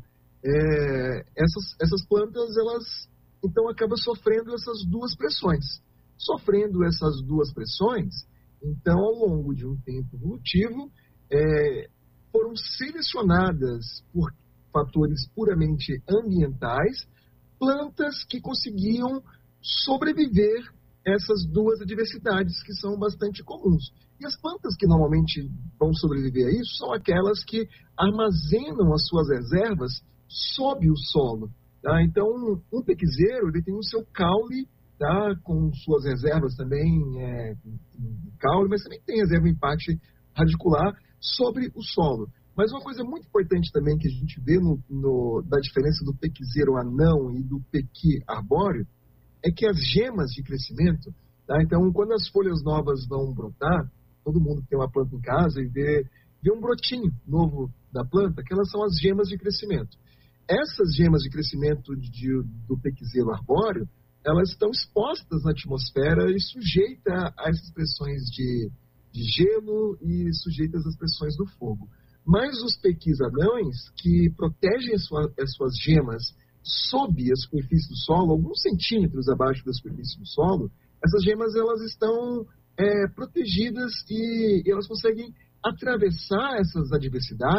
é, essas, essas plantas, elas, então, acabam sofrendo essas duas pressões. Sofrendo essas duas pressões, então, ao longo de um tempo evolutivo, é, foram selecionadas por fatores puramente ambientais, plantas que conseguiam sobreviver essas duas adversidades que são bastante comuns. E as plantas que normalmente vão sobreviver a isso são aquelas que armazenam as suas reservas sob o solo. Tá? Então, um pequizeiro, ele tem o seu caule, tá? Com suas reservas também é, em caule, mas também tem reserva em parte radicular sobre o solo. Mas uma coisa muito importante também que a gente vê no, no, da diferença do pequizeiro anão e do pequi arbóreo é que as gemas de crescimento, tá? Então, quando as folhas novas vão brotar, todo mundo que tem uma planta em casa e vê, vê um brotinho novo da planta, aquelas são as gemas de crescimento. Essas gemas de crescimento de, do pequizeiro arbóreo, elas estão expostas na atmosfera e sujeitas a essas pressões de, de gelo e sujeitas às pressões do fogo. Mas os pequis anões, que protegem as, sua, as suas gemas sob a superfície do solo, alguns centímetros abaixo da superfície do solo, essas gemas elas estão é, protegidas e, e elas conseguem atravessar essas adversidades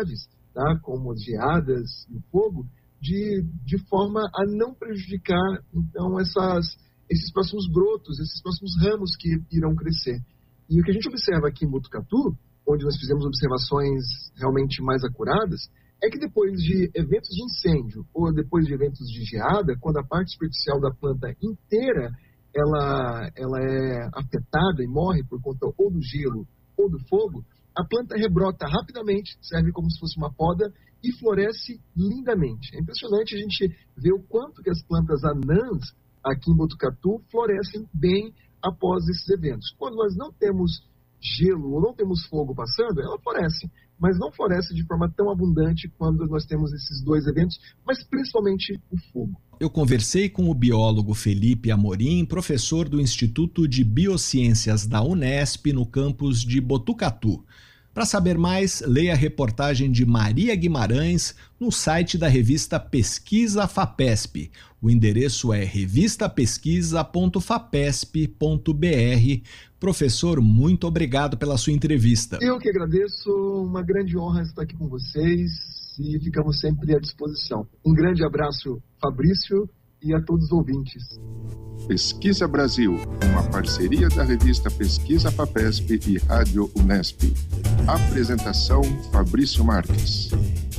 tá, como as geadas e o fogo, de, de forma a não prejudicar, então, essas, esses próximos brotos, esses próximos ramos que irão crescer. E o que a gente observa aqui em Botucatu, onde nós fizemos observações realmente mais acuradas, é que depois de eventos de incêndio ou depois de eventos de geada, quando a parte superficial da planta inteira ela, ela é afetada e morre por conta ou do gelo ou do fogo, a planta rebrota rapidamente, serve como se fosse uma poda e floresce lindamente. É impressionante a gente ver o quanto que as plantas anãs aqui em Botucatu florescem bem após esses eventos. Quando nós não temos gelo ou não temos fogo passando, ela floresce, mas não floresce de forma tão abundante quando nós temos esses dois eventos, mas principalmente o fogo. Eu conversei com o biólogo Felipe Amorim, professor do Instituto de Biociências da Unesp, no campus de Botucatu. Para saber mais, leia a reportagem de Maria Guimarães no site da revista Pesquisa Fapesp. O endereço é revista pesquisa ponto fapesp ponto br. Professor, muito obrigado pela sua entrevista. Eu que agradeço, uma grande honra estar aqui com vocês e ficamos sempre à disposição. Um grande abraço, Fabrício, e a todos os ouvintes. Pesquisa Brasil, uma parceria da revista Pesquisa Fapesp e Rádio Unesp. Apresentação Fabrício Marques.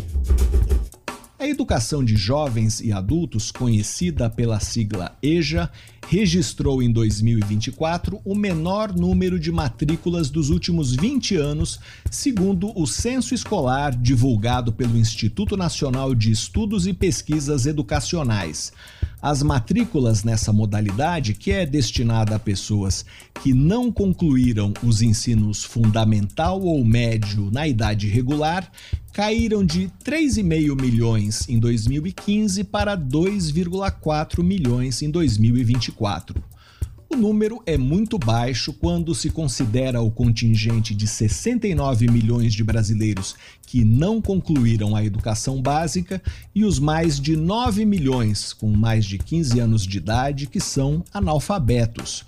A educação de jovens e adultos, conhecida pela sigla EJA, registrou em dois mil e vinte e quatro o menor número de matrículas dos últimos vinte anos, segundo o censo escolar divulgado pelo Instituto Nacional de Estudos e Pesquisas Educacionais. As matrículas nessa modalidade, que é destinada a pessoas que não concluíram os ensinos fundamental ou médio na idade regular, caíram de três vírgula cinco milhões em dois mil e quinze para dois vírgula quatro milhões em dois mil e vinte e quatro. O número é muito baixo quando se considera o contingente de sessenta e nove milhões de brasileiros que não concluíram a educação básica e os mais de nove milhões com mais de quinze anos de idade que são analfabetos.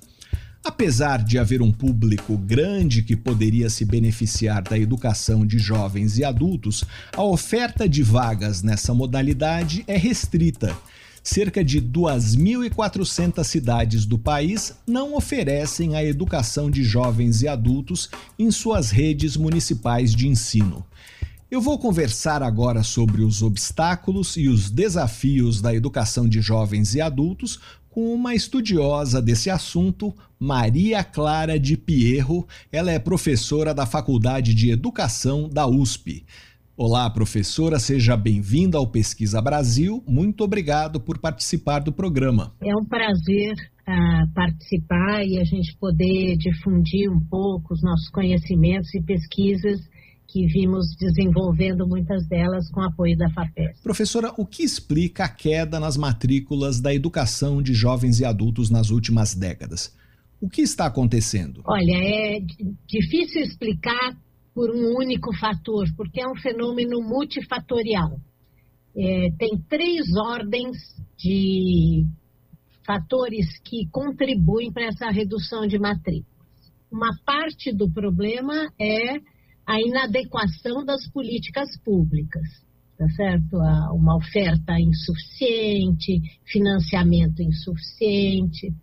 Apesar de haver um público grande que poderia se beneficiar da educação de jovens e adultos, a oferta de vagas nessa modalidade é restrita. Cerca de duas mil e quatrocentas cidades do país não oferecem a educação de jovens e adultos em suas redes municipais de ensino. Eu vou conversar agora sobre os obstáculos e os desafios da educação de jovens e adultos com uma estudiosa desse assunto, Maria Clara de Pierro. Ela é professora da Faculdade de Educação da U S P. Olá, professora, seja bem-vinda ao Pesquisa Brasil. Muito obrigado por participar do programa. É um prazer uh, participar e a gente poder difundir um pouco os nossos conhecimentos e pesquisas que vimos desenvolvendo muitas delas com apoio da FAPESP. Professora, o que explica a queda nas matrículas da educação de jovens e adultos nas últimas décadas? O que está acontecendo? Olha, é difícil explicar por um único fator, porque é um fenômeno multifatorial. É, tem três ordens de fatores que contribuem para essa redução de matrículas. Uma parte do problema é a inadequação das políticas públicas, tá certo? Uma oferta insuficiente, financiamento insuficiente,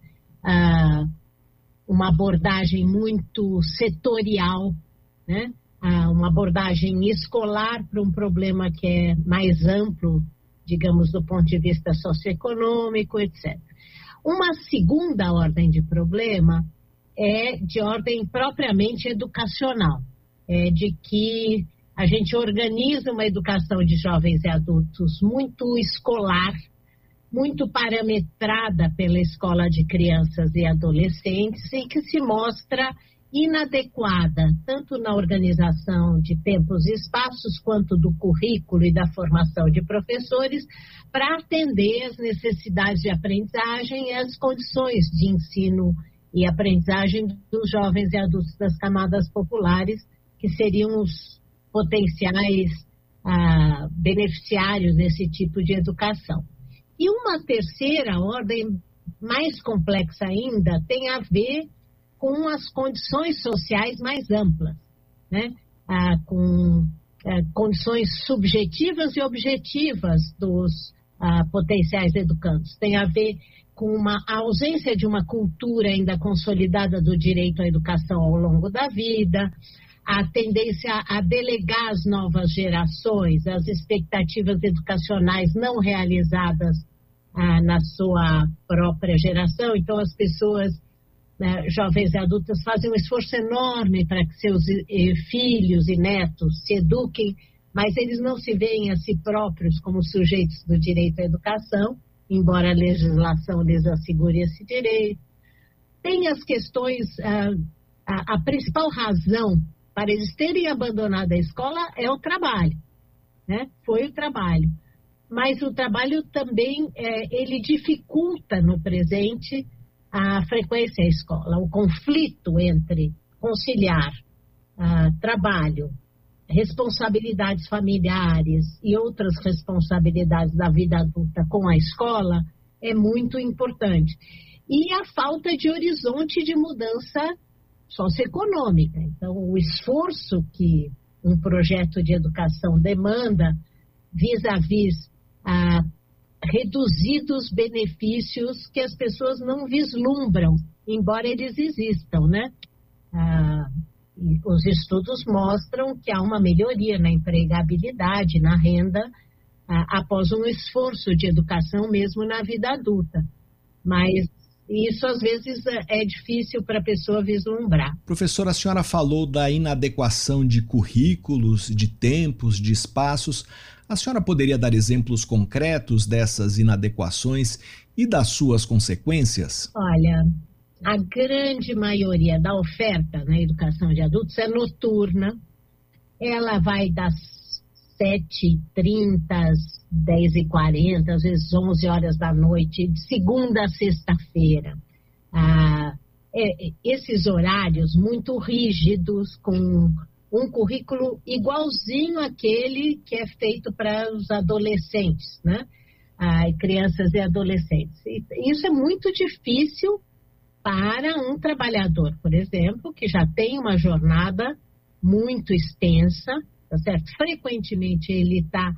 uma abordagem muito setorial, né? Uma abordagem escolar para um problema que é mais amplo, digamos, do ponto de vista socioeconômico, etcétera. Uma segunda ordem de problema é de ordem propriamente educacional, é de que a gente organiza uma educação de jovens e adultos muito escolar, muito parametrada pela escola de crianças e adolescentes e que se mostra inadequada, tanto na organização de tempos e espaços, quanto do currículo e da formação de professores, para atender às necessidades de aprendizagem e às condições de ensino e aprendizagem dos jovens e adultos das camadas populares, que seriam os potenciais ah, beneficiários desse tipo de educação. E uma terceira ordem, mais complexa ainda, tem a ver com as condições sociais mais amplas, né? Ah, com é, condições subjetivas e objetivas dos ah, potenciais educandos. Tem a ver com uma ausência de uma cultura ainda consolidada do direito à educação ao longo da vida, a tendência a delegar as novas gerações, as expectativas educacionais não realizadas ah, na sua própria geração. Então, as pessoas, né, jovens e adultas, fazem um esforço enorme para que seus eh, filhos e netos se eduquem, mas eles não se veem a si próprios como sujeitos do direito à educação, embora a legislação lhes assegure esse direito. Tem as questões, a, a, a principal razão para eles terem abandonado a escola é o trabalho, né? Foi o trabalho. Mas o trabalho também, é, ele dificulta no presente a frequência à escola, o conflito entre conciliar a, trabalho, responsabilidades familiares e outras responsabilidades da vida adulta com a escola é muito importante. E a falta de horizonte de mudança socioeconômica. Então, o esforço que um projeto de educação demanda vis-à-vis a reduzidos benefícios que as pessoas não vislumbram, embora eles existam, né? Ah, E os estudos mostram que há uma melhoria na empregabilidade, na renda, ah, após um esforço de educação mesmo na vida adulta. Mas isso, às vezes, é difícil para a pessoa vislumbrar. Professora, a senhora falou da inadequação de currículos, de tempos, de espaços. A senhora poderia dar exemplos concretos dessas inadequações e das suas consequências? Olha, a grande maioria da oferta na educação de adultos é noturna. Ela vai das sete e trinta às dez e quarenta, às vezes onze horas da noite, de segunda a sexta-feira. Ah, é, esses horários muito rígidos, com um currículo igualzinho àquele que é feito para os adolescentes, né? Ah, crianças e adolescentes. E isso é muito difícil para um trabalhador, por exemplo, que já tem uma jornada muito extensa, tá certo? Frequentemente ele está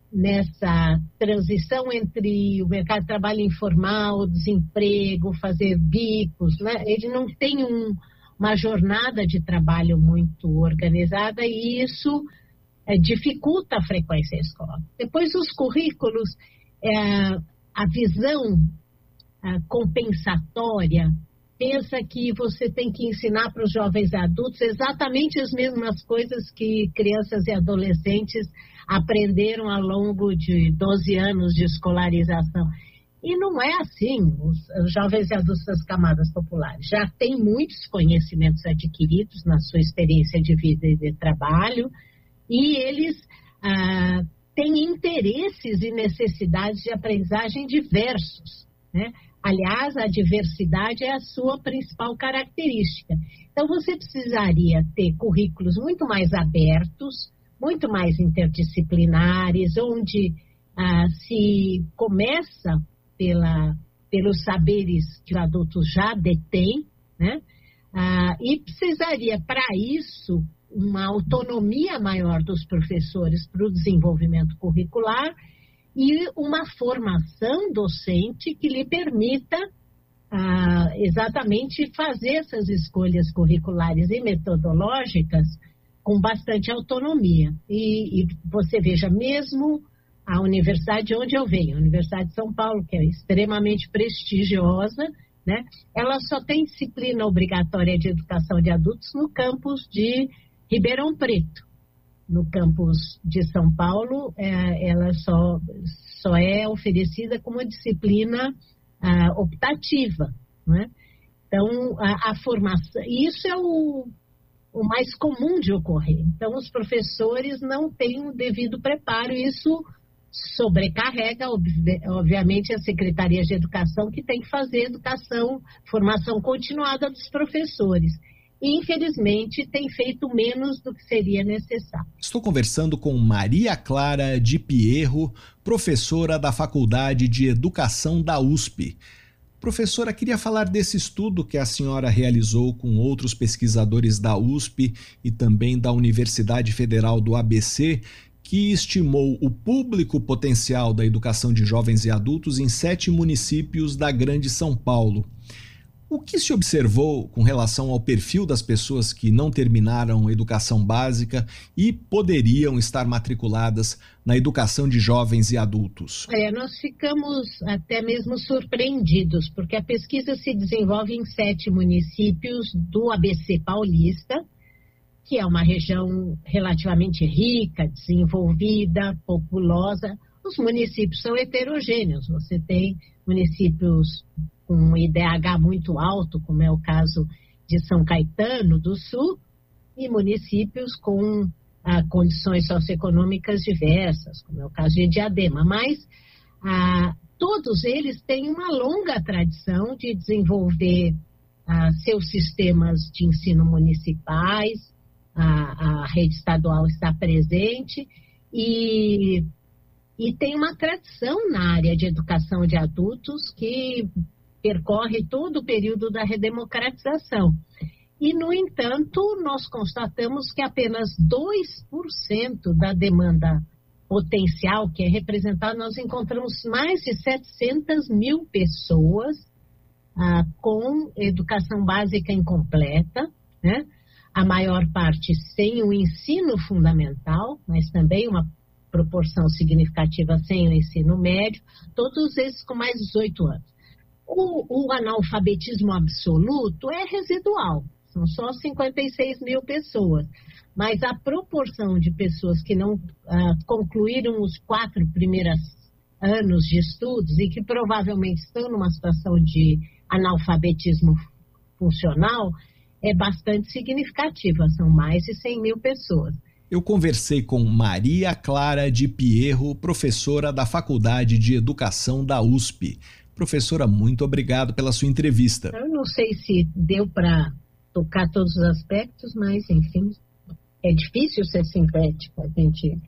nessa transição entre o mercado de trabalho informal, o desemprego, fazer bicos, né? Ele não tem um, uma jornada de trabalho muito organizada e isso é, dificulta a frequência à escola. Depois, os currículos, é, a visão a compensatória pensa que você tem que ensinar para os jovens adultos exatamente as mesmas coisas que crianças e adolescentes aprenderam ao longo de doze anos de escolarização. E não é assim. Os, os jovens e adultos das camadas populares já têm muitos conhecimentos adquiridos na sua experiência de vida e de trabalho, e eles ah, têm interesses e necessidades de aprendizagem diversos, né? Aliás, a diversidade é a sua principal característica. Então, você precisaria ter currículos muito mais abertos, muito mais interdisciplinares, onde ah, se começa pela, pelos saberes que o adulto já detém, né? Ah, e precisaria, para isso, uma autonomia maior dos professores para o desenvolvimento curricular e uma formação docente que lhe permita ah, exatamente fazer essas escolhas curriculares e metodológicas com bastante autonomia. E, e você veja, mesmo a universidade onde eu venho, a Universidade de São Paulo, que é extremamente prestigiosa, né, ela só tem disciplina obrigatória de educação de adultos no campus de Ribeirão Preto. No campus de São Paulo, é, ela só, só é oferecida como disciplina ah, optativa, né? Então, a, a formação, isso é o, o mais comum de ocorrer. Então, os professores não têm o devido preparo, isso sobrecarrega, obviamente, a Secretaria de Educação, que tem que fazer educação, formação continuada dos professores. E, infelizmente, tem feito menos do que seria necessário. Estou conversando com Maria Clara de Pierro, professora da Faculdade de Educação da U S P. Professora, queria falar desse estudo que a senhora realizou com outros pesquisadores da U S P e também da Universidade Federal do A B C, que estimou o público potencial da educação de jovens e adultos em sete municípios da Grande São Paulo. O que se observou com relação ao perfil das pessoas que não terminaram a educação básica e poderiam estar matriculadas na educação de jovens e adultos? É, nós ficamos até mesmo surpreendidos, porque a pesquisa se desenvolve em sete municípios do A B C paulista, que é uma região relativamente rica, desenvolvida, populosa. Os municípios são heterogêneos. Você tem municípios com um I D H muito alto, como é o caso de São Caetano do Sul, e municípios com ah, condições socioeconômicas diversas, como é o caso de Diadema. Mas ah, todos eles têm uma longa tradição de desenvolver ah, seus sistemas de ensino municipais, a, a rede estadual está presente, e, e tem uma tradição na área de educação de adultos que percorre todo o período da redemocratização. E, no entanto, nós constatamos que apenas dois por cento da demanda potencial que é representada, nós encontramos mais de setecentas mil pessoas ah, com educação básica incompleta, né? A maior parte sem o ensino fundamental, mas também uma proporção significativa sem o ensino médio, todos esses com mais de dezoito anos. O, o analfabetismo absoluto é residual, são só cinquenta e seis mil pessoas, mas a proporção de pessoas que não ah, concluíram os quatro primeiros anos de estudos e que provavelmente estão numa situação de analfabetismo funcional é bastante significativa, são mais de cem mil pessoas. Eu conversei com Maria Clara de Pierro, professora da Faculdade de Educação da U S P. Professora, muito obrigado pela sua entrevista. Eu não sei se deu para tocar todos os aspectos, mas, enfim, é difícil ser sintético, a gente,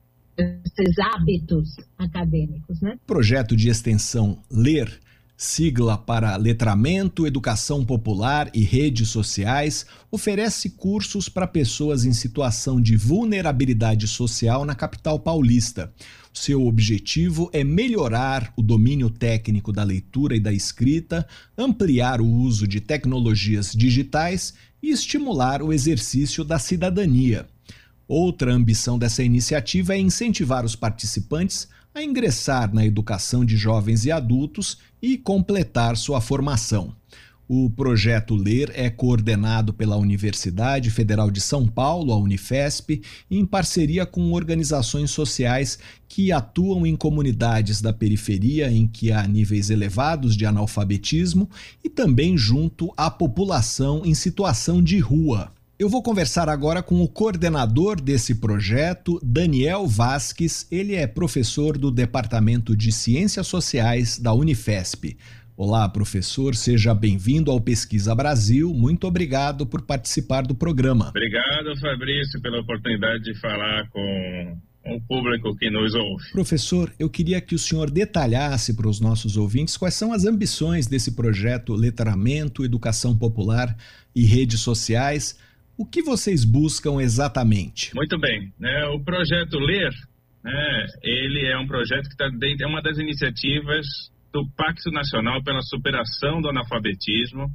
esses hábitos acadêmicos, né? Projeto de extensão LER, sigla para Letramento, Educação Popular e Redes Sociais, oferece cursos para pessoas em situação de vulnerabilidade social na capital paulista. Seu objetivo é melhorar o domínio técnico da leitura e da escrita, ampliar o uso de tecnologias digitais e estimular o exercício da cidadania. Outra ambição dessa iniciativa é incentivar os participantes a ingressar na educação de jovens e adultos e completar sua formação. O projeto LER é coordenado pela Universidade Federal de São Paulo, a Unifesp, em parceria com organizações sociais que atuam em comunidades da periferia em que há níveis elevados de analfabetismo e também junto à população em situação de rua. Eu vou conversar agora com o coordenador desse projeto, Daniel Vasques. Ele é professor do Departamento de Ciências Sociais da Unifesp. Olá, professor, seja bem-vindo ao Pesquisa Brasil. Muito obrigado por participar do programa. Obrigado, Fabrício, pela oportunidade de falar com o público que nos ouve. Professor, eu queria que o senhor detalhasse para os nossos ouvintes quais são as ambições desse projeto Letramento, Educação Popular e Redes Sociais. O que vocês buscam exatamente? Muito bem. Né, o projeto LER, né, ele é um projeto que está dentro, é uma das iniciativas do Pacto Nacional pela Superação do Analfabetismo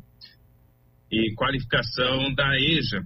e Qualificação da EJA.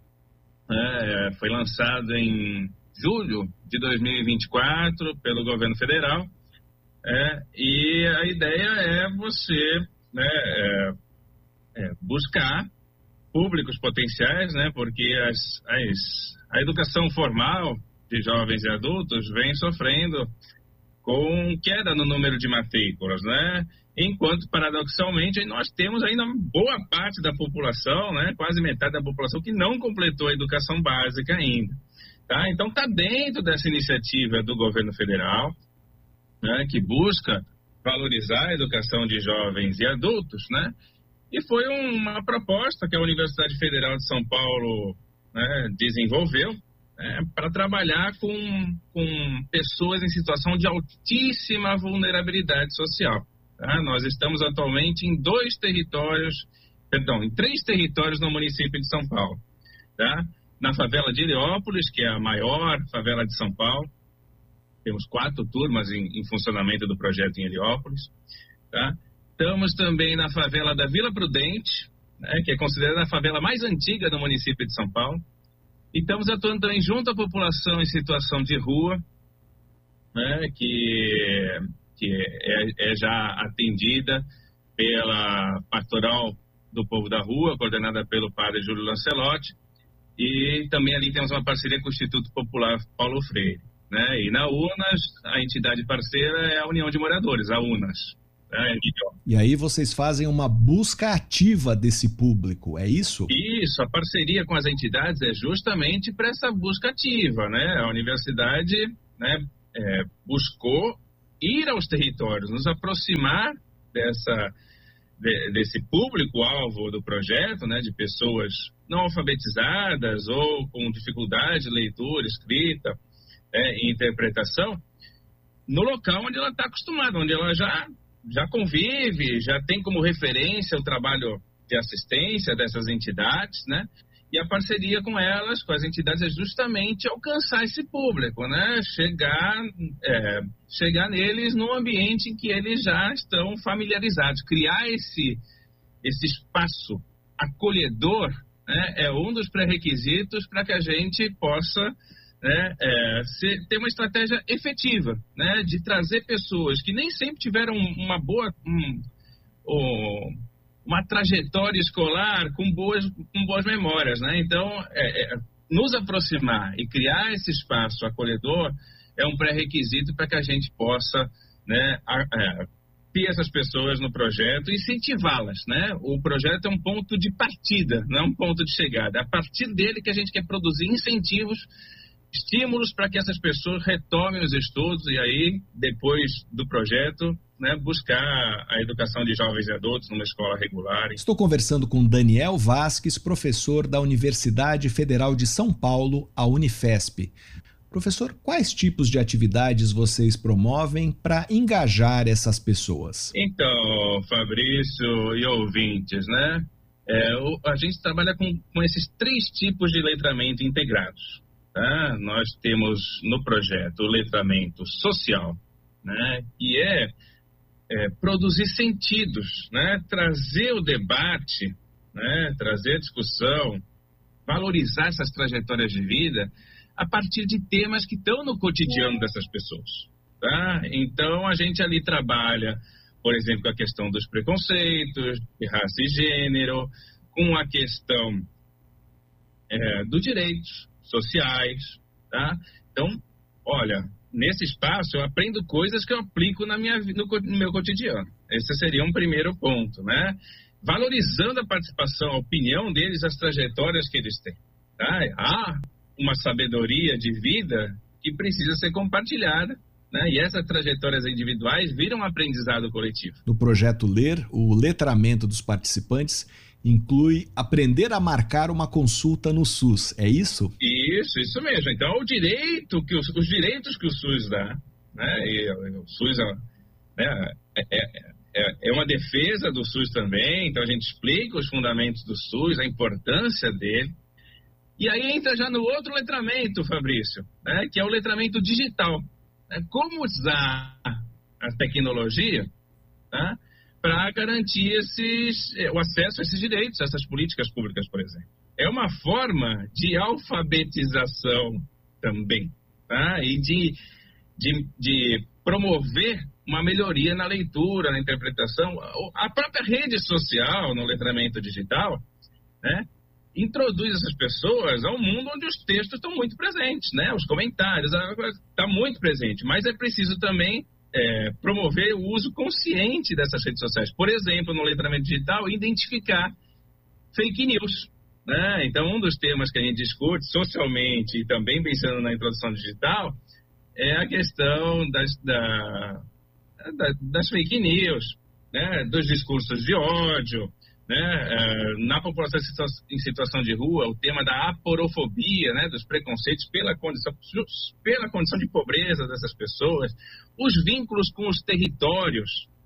É, foi lançado em julho de dois mil e vinte e quatro pelo governo federal, é, e a ideia é você, né, é, é, buscar públicos potenciais, né, porque as, as, a educação formal de jovens e adultos vem sofrendo com queda no número de matrículas, né? Enquanto, paradoxalmente, nós temos ainda boa parte da população, né? Quase metade da população que não completou a educação básica ainda, tá? Então, está dentro dessa iniciativa do governo federal, né? Que busca valorizar a educação de jovens e adultos, né? E foi uma proposta que a Universidade Federal de São Paulo, né, desenvolveu, É, para trabalhar com, com pessoas em situação de altíssima vulnerabilidade social. Tá? Nós estamos atualmente em dois territórios, perdão, em três territórios no município de São Paulo. Tá? Na favela de Heliópolis, que é a maior favela de São Paulo, temos quatro turmas em, em funcionamento do projeto em Heliópolis. Tá? Estamos também na favela da Vila Prudente, né, que é considerada a favela mais antiga do município de São Paulo. E estamos atuando também junto à população em situação de rua, né, que, que é, é já atendida pela Pastoral do Povo da Rua, coordenada pelo padre Júlio Lancelotti, e também ali temos uma parceria com o Instituto Popular Paulo Freire. Né? E na UNAS, a entidade parceira é a União de Moradores, a UNAS. Né? E aí vocês fazem uma busca ativa desse público, é isso? Isso, a parceria com as entidades é justamente para essa busca ativa. Né? A universidade, né, é, buscou ir aos territórios, nos aproximar dessa, de, desse público-alvo do projeto, né, de pessoas não alfabetizadas ou com dificuldade de leitura, escrita, É, em interpretação, no local onde ela está acostumada, onde ela já, já convive, já tem como referência o trabalho de assistência dessas entidades, né? E a parceria com elas, com as entidades, é justamente alcançar esse público, né? Chegar, é, chegar neles num ambiente em que eles já estão familiarizados. Criar esse, esse espaço acolhedor, né, é um dos pré-requisitos para que a gente possa... Né, é, ser, ter uma estratégia efetiva, né, de trazer pessoas que nem sempre tiveram uma boa um, um, uma trajetória escolar com boas, com boas memórias, né? Então é, é, nos aproximar e criar esse espaço acolhedor é um pré-requisito para que a gente possa, né, a, a, ter essas pessoas no projeto e incentivá-las, né? O projeto é um ponto de partida, não é um ponto de chegada. É a partir dele que a gente quer produzir incentivos, estímulos para que essas pessoas retomem os estudos e aí, depois do projeto, né, buscar a educação de jovens e adultos numa escola regular. Estou conversando com Daniel Vasques, professor da Universidade Federal de São Paulo, a Unifesp. Professor, quais tipos de atividades vocês promovem para engajar essas pessoas? Então, Fabrício e ouvintes, né? É, a gente trabalha com, com esses três tipos de letramento integrados. Tá? Nós temos no projeto o letramento social, né? Que é, é produzir sentidos, né? Trazer o debate, né? Trazer a discussão, valorizar essas trajetórias de vida a partir de temas que estão no cotidiano dessas pessoas. Tá? Então, a gente ali trabalha, por exemplo, com a questão dos preconceitos, de raça e gênero, com a questão é, dos direitos sociais, tá? Então, olha, nesse espaço eu aprendo coisas que eu aplico na minha, no, no meu cotidiano. Esse seria um primeiro ponto, né? Valorizando a participação, a opinião deles, as trajetórias que eles têm. Tá? Há uma sabedoria de vida que precisa ser compartilhada, né? E essas trajetórias individuais viram um aprendizado coletivo. No projeto Ler, o letramento dos participantes inclui aprender a marcar uma consulta no SUS, é isso? Isso, isso mesmo. Então, o direito que os, os direitos que o SUS dá, né? E o SUS é, né, é, é, é uma defesa do SUS também, então a gente explica os fundamentos do SUS, a importância dele. E aí entra já no outro letramento, Fabrício, né, que é o letramento digital. Né? Como usar a tecnologia, tá, para garantir esses, o acesso a esses direitos, a essas políticas públicas, por exemplo. É uma forma de alfabetização também, tá? E de, de, de promover uma melhoria na leitura, na interpretação. A própria rede social, no letramento digital, né, introduz essas pessoas a um mundo onde os textos estão muito presentes, né? Os comentários, está muito presente, mas é preciso também É, promover o uso consciente dessas redes sociais. Por exemplo, no letramento digital, identificar fake news, né? Então, um dos temas que a gente discute socialmente e também pensando na introdução digital é a questão das, da, da, das fake news, né? Dos discursos de ódio, né? Na população em situação de rua, o tema da aporofobia, né? Dos preconceitos pela condição, pela condição de pobreza dessas pessoas, os vínculos com os territórios,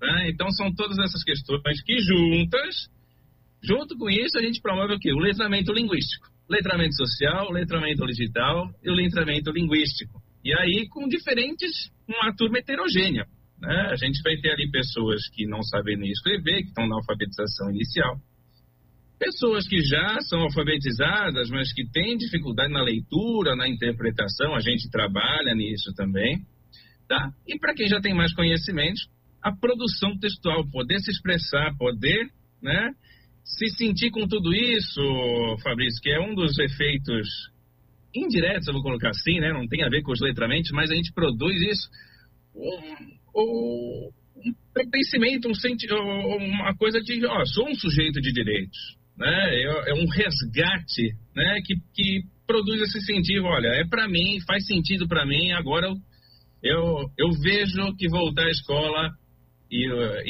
Né? Então, são todas essas questões que juntas, junto com isso, a gente promove o quê? O letramento linguístico. Letramento social, letramento digital e o letramento linguístico. E aí, com diferentes, uma turma heterogênea. Né? A gente vai ter ali pessoas que não sabem nem escrever, que estão na alfabetização inicial. Pessoas que já são alfabetizadas, mas que têm dificuldade na leitura, na interpretação, a gente trabalha nisso também. Tá? E para quem já tem mais conhecimento, a produção textual, poder se expressar, poder, né, se sentir com tudo isso, Fabrício, que é um dos efeitos indiretos, eu vou colocar assim, né, não tem a ver com os letramentos, mas a gente produz isso, um, um, um pertencimento, um senti uma coisa de, ó, sou um sujeito de direitos, né, é, é um resgate, né, que, que produz esse sentido, olha, é para mim, faz sentido para mim, agora eu, eu, eu vejo que voltar à escola e,